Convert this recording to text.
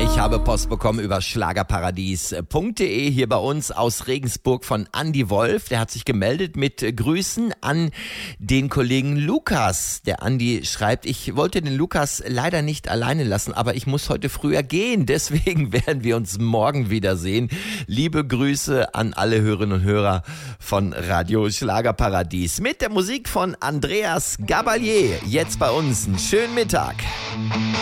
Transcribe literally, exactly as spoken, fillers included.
Ich habe Post bekommen über schlagerparadies punkt de hier bei uns aus Regensburg von Andi Wolf. Der hat sich gemeldet mit Grüßen an den Kollegen Lukas. Der Andi schreibt, ich wollte den Lukas leider nicht alleine lassen, aber ich muss heute früher gehen. Deswegen werden wir uns morgen wiedersehen. Liebe Grüße an alle Hörerinnen und Hörer von Radio Schlagerparadies. Mit der Musik von Andreas Gabalier. Jetzt bei uns. Einen schönen Mittag.